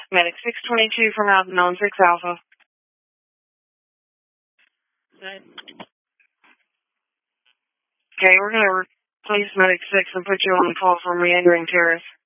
Medic 622 from Alpha 96 Alpha. Okay, we're going to replace Medic 6 and put you on the call for meandering terrorists.